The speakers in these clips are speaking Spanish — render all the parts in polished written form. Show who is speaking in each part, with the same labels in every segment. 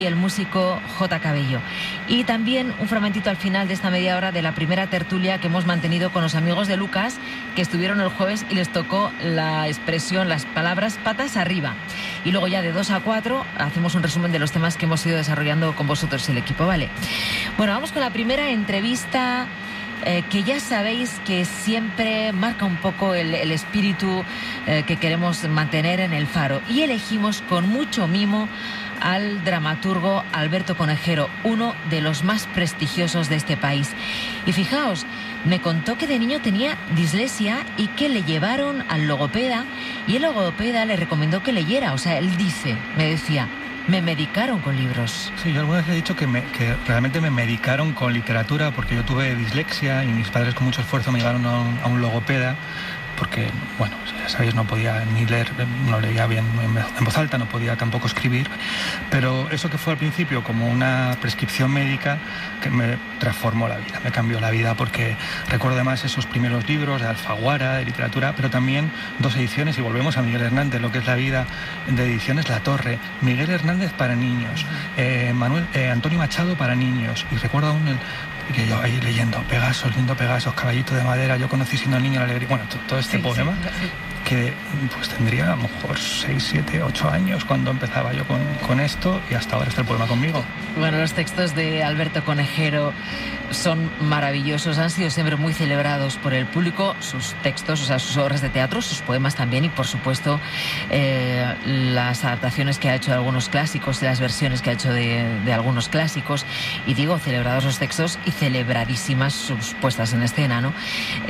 Speaker 1: y el músico J. Cabello. Y también un fragmentito al final de esta media hora de la primera tertulia que hemos mantenido con los amigos de Lucas, que estuvieron el jueves y les tocó la expresión, las palabras patas arriba. Y luego ya de 2 a 4 hacemos un resumen de los temas que hemos ido desarrollando con vosotros y el equipo, ¿vale? Bueno, vamos con la primera entrevista que ya sabéis que siempre marca un poco el espíritu que queremos mantener en El Faro. Y elegimos con mucho mimo al dramaturgo Alberto Conejero, uno de los más prestigiosos de este país. Y fijaos, me contó que de niño tenía dislexia y que le llevaron al logopeda y el logopeda le recomendó que leyera. O sea, él dice, me decía, me medicaron con libros.
Speaker 2: Sí, yo alguna vez he dicho que realmente me medicaron con literatura porque yo tuve dislexia y mis padres con mucho esfuerzo me llevaron a un logopeda porque, bueno, ya sabéis, no podía ni leer, no leía bien en voz alta, no podía tampoco escribir, pero eso que fue al principio como una prescripción médica que me transformó la vida, me cambió la vida, porque recuerdo además esos primeros libros de Alfaguara, de literatura, pero también 2 ediciones, y volvemos a Miguel Hernández, lo que es la vida de ediciones La Torre, Miguel Hernández para niños, Antonio Machado para niños, y recuerdo aún que yo ahí leyendo Pegasos, lindo Pegasos, caballito de madera, yo conocí siendo niño la alegría, bueno, todo este poema, que pues tendría a lo mejor 6, 7, 8 años cuando empezaba yo con esto, y hasta ahora está el poema conmigo.
Speaker 1: Bueno, los textos de Alberto Conejero son maravillosos, han sido siempre muy celebrados por el público, sus textos, o sea, sus obras de teatro, sus poemas también, y por supuesto las adaptaciones que ha hecho de algunos clásicos y las versiones que ha hecho de algunos clásicos, y digo, celebrados los textos y celebradísimas sus puestas en escena, ¿no?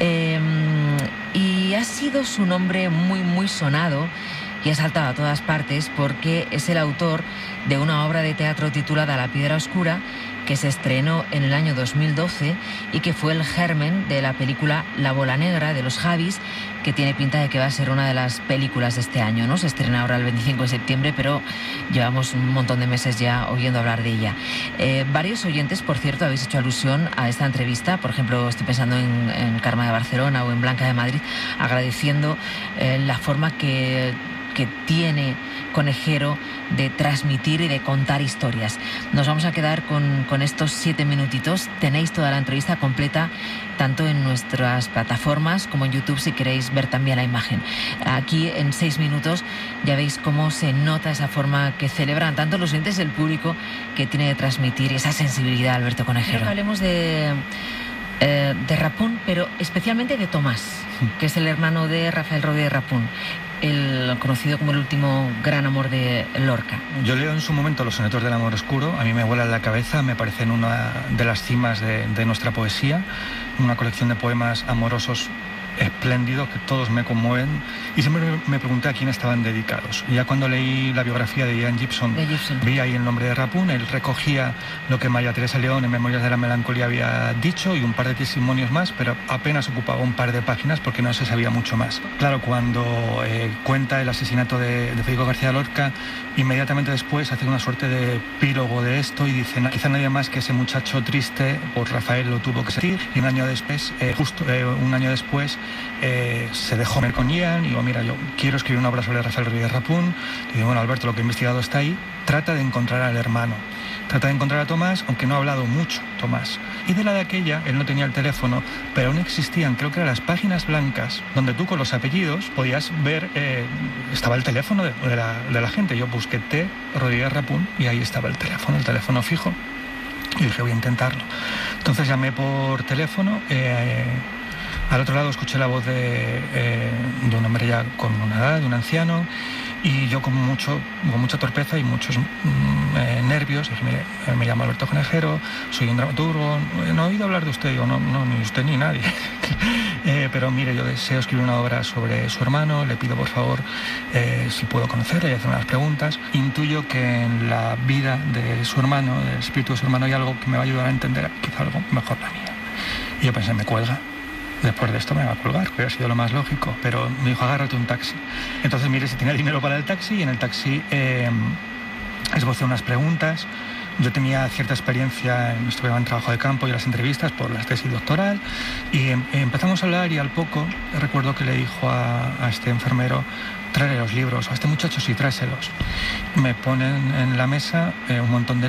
Speaker 1: Y ha sido su nombre muy, muy sonado y ha saltado a todas partes porque es el autor de una obra de teatro titulada La Piedra Oscura, que se estrenó en el año 2012 y que fue el germen de la película La Bola Negra de los Javis, que tiene pinta de que va a ser una de las películas de este año, ¿no? Se estrena ahora el 25 de septiembre, pero llevamos un montón de meses ya oyendo hablar de ella. Varios oyentes, por cierto, habéis hecho alusión a esta entrevista. Por ejemplo, estoy pensando en Karma de Barcelona o en Blanca de Madrid, agradeciendo la forma que tiene Conejero de transmitir y de contar historias. Nos vamos a quedar con estos 7 minutitos. Tenéis toda la entrevista completa tanto en nuestras plataformas como en YouTube si queréis ver también la imagen. Aquí en 6 minutos ya veis cómo se nota esa forma que celebran tanto los oyentes del público que tiene de transmitir esa sensibilidad Alberto Conejero. Quiero que hablemos de Rapún, pero especialmente de Tomás, que es el hermano de Rafael Rodríguez Rapún, el conocido como el último gran amor de Lorca.
Speaker 2: Yo leo en su momento los sonetos del amor oscuro, a mí me vuelan la cabeza, me parecen una de las cimas de nuestra poesía, una colección de poemas amorosos espléndidos que todos me conmueven, y siempre me pregunté a quién estaban dedicados. Y ya cuando leí la biografía de Ian Gibson, vi ahí el nombre de Rapún. Él recogía lo que María Teresa León en Memorias de la Melancolía había dicho y un par de testimonios más, pero apenas ocupaba un par de páginas porque no se sabía mucho más. Claro, cuando cuenta el asesinato de Federico García Lorca, inmediatamente después hace una suerte de epílogo de esto y dice, quizá nadie más que ese muchacho triste, pues Rafael lo tuvo que sentir, y un año después, un año después, se dejó ver con Ian y digo, mira, yo quiero escribir una obra sobre Rafael Rodríguez Rapún. Y digo, bueno, Alberto, lo que he investigado está ahí, trata de encontrar al hermano, trata de encontrar a Tomás, aunque no ha hablado mucho Tomás. Y de la de aquella, él no tenía el teléfono, pero aún existían, creo que eran las páginas blancas, donde tú con los apellidos podías ver, estaba el teléfono de la gente. Yo busqué T. Rodríguez Rapún y ahí estaba el teléfono fijo, y dije, voy a intentarlo. Entonces llamé por teléfono, al otro lado escuché la voz de un hombre ya con una edad, de un anciano, y yo con mucha torpeza y muchos nervios dije, mire, me llamo Alberto Conejero, soy un dramaturgo, no he oído hablar de usted. Digo, no, ni usted ni nadie. Pero mire, yo deseo escribir una obra sobre su hermano, le pido por favor si puedo conocerle y hacer unas preguntas. Intuyo que en la vida de su hermano, del espíritu de su hermano, hay algo que me va a ayudar a entender quizá algo mejor la mía. Y yo pensé, me cuelga. Después de esto me va a colgar, que hubiera sido lo más lógico, pero me dijo, agárrate un taxi. Entonces miré si tenía dinero para el taxi, y en el taxi esbocé unas preguntas. Yo tenía cierta experiencia, estuve en trabajo de campo y en las entrevistas por la tesis doctoral, y empezamos a hablar, y al poco recuerdo que le dijo a este enfermero, tráele los libros, a este muchacho sí, tráeselos. Me ponen en la mesa un montón de